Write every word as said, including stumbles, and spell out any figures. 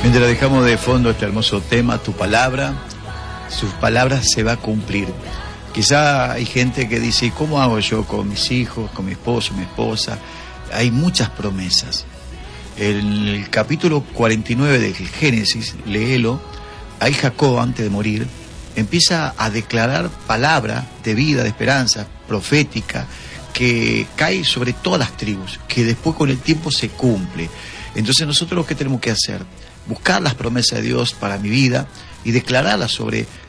Mientras dejamos de fondo este hermoso tema, tu palabra, sus palabras se va a cumplir. Quizá hay gente que dice, ¿cómo hago yo con mis hijos, con mi esposo, mi esposa? Hay muchas promesas. En el capítulo cuarenta y nueve del Génesis, léelo, ahí Jacob, antes de morir, empieza a declarar palabra de vida, de esperanza, profética, que cae sobre todas las tribus, que después con el tiempo se cumple. Entonces nosotros lo que tenemos que hacer, buscar las promesas de Dios para mi vida y declararlas sobre